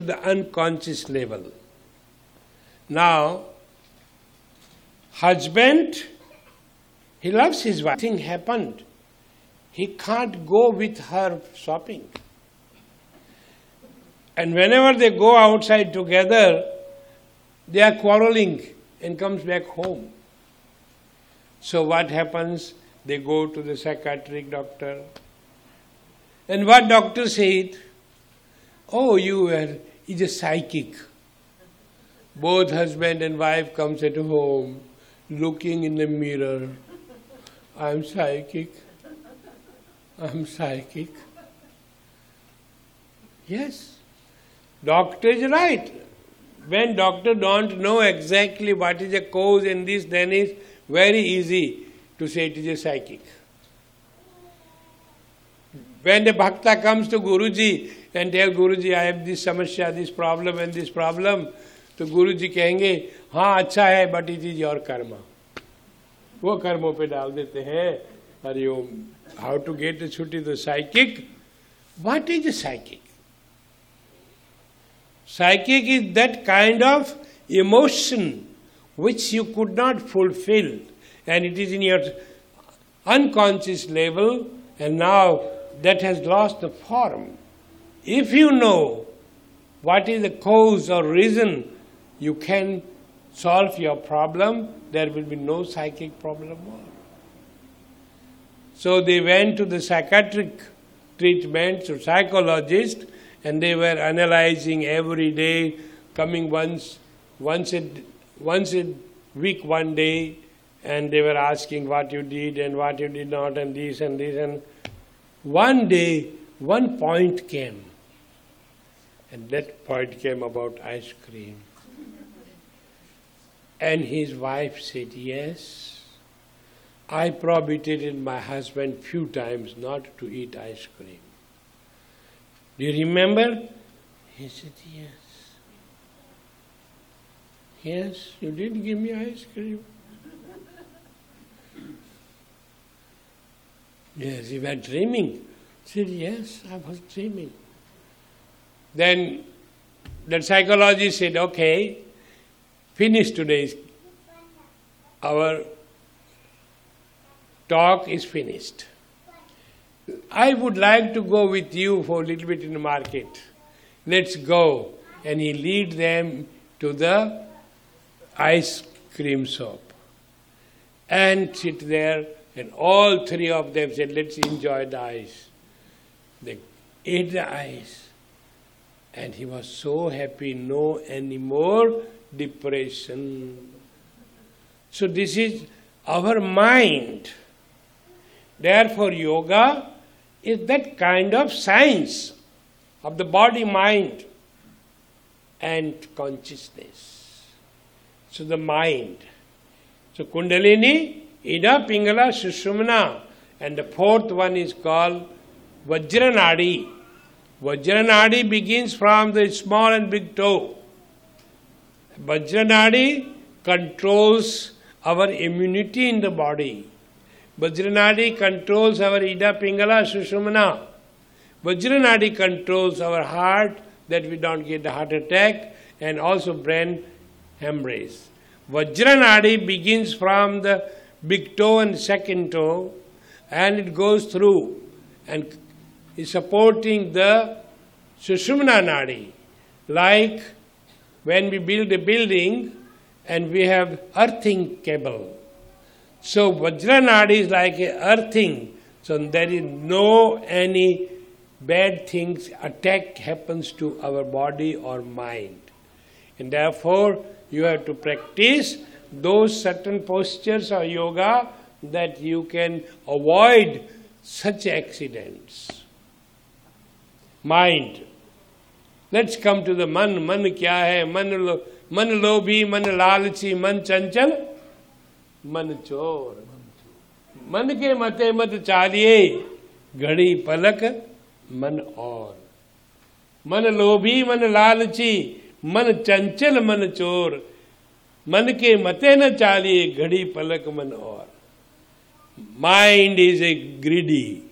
the unconscious level. Now, husband, he loves his wife. Thing happened. He can't go with her shopping. And whenever they go outside together, they are quarreling and comes back home. So what happens? They go to the psychiatric doctor. And what doctor said? Oh, he's a psychic. Both husband and wife comes at home, looking in the mirror. I'm psychic. I'm psychic. Yes, doctor is right. When doctor don't know exactly what is the cause in this, then it's very easy to say it is a psychic. When the bhakta comes to Guruji and tell Guruji, I have this samasya, this problem and this problem, तो गुरुजी कहेंगे हाँ अच्छा है but it is your karma. वो कर्मों पे डाल देते हैं. Hariom. How to get a छुट्टी to psychic? What is a psychic? Psychic is that kind of emotion which you could not fulfill, and it is in your unconscious level, and now that has lost the form. If you know what is the cause or reason, you can solve your problem. There will be no psychic problem more. So they went to the psychiatric treatment, to psychologist, and they were analyzing every day, coming once a week, one day, and they were asking what you did and what you did not, and this and this. And one day, one point came, and that point came about ice cream. And his wife said, yes, I prohibited my husband few times not to eat ice cream. Do you remember? He said, yes. Yes, you did give me ice cream. Yes, you were dreaming. He said, yes, I was dreaming. Then the psychologist said, okay, finish today's, our talk is finished. I would like to go with you for a little bit in the market. Let's go. And he lead them to the ice cream shop. And sit there, and all three of them said, let's enjoy the ice. They ate the ice. And he was so happy, no anymore depression. So this is our mind. Therefore yoga is that kind of science of the body, mind and consciousness. So the mind. So Kundalini, Ida, Pingala, Sushumna, and the fourth one is called Vajranadi. Vajranadi begins from the small and big toe. Vajranadi controls our immunity in the body. Vajranadi controls our Ida, Pingala, Sushumna. Vajranadi controls our heart, that we don't get a heart attack, and also brain hemorrhage. Vajranadi begins from the big toe and second toe, and it goes through and is supporting the Sushumna Nadi. Like when we build a building and we have earthing cable. So Vajranadi is like a earthing. So there is no any bad things, attack happens to our body or mind. And therefore you have to practice those certain postures of yoga that you can avoid such accidents. Mind. Let's come to the man. Man kya hai? Man lobhi, man lalchi, man chanchal, man chor. Man ke mate mat chaliye, ghadi palak, man aur. Man lobhi, man lalchi, man chanchal, man chor. Man ke mate na chaliye, ghadi palak, man aur. Mind is a greedy.